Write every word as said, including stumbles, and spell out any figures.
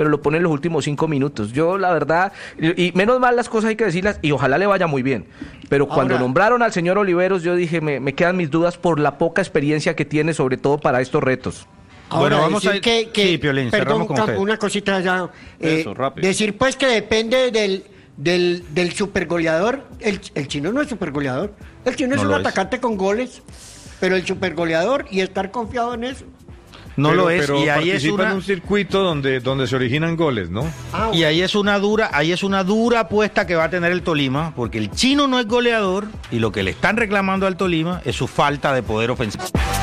pero lo pone en los últimos cinco minutos. Yo, la verdad, y, y menos mal las cosas hay que decirlas, y ojalá le vaya muy bien. Pero cuando Ahora, nombraron al señor Oliveros, yo dije, me, me quedan mis dudas por la poca experiencia que tiene, sobre todo para estos retos. Ahora, Bueno, vamos decir a ir- que, que sí, Piolín, perdón, cerramos con usted. una cosita ya. eh, Eso, rápido. decir pues que depende del, del, del supergoleador. El, el chino no es supergoleador. El chino No es un lo es. atacante con goles, pero el supergoleador y estar confiado en eso. No pero, lo es, pero y ahí es participa una... en un circuito donde, donde se originan goles, ¿no? Ah, Y ahí es una dura, ahí es una dura apuesta que va a tener el Tolima, porque el chino no es goleador y lo que le están reclamando al Tolima es su falta de poder ofensivo.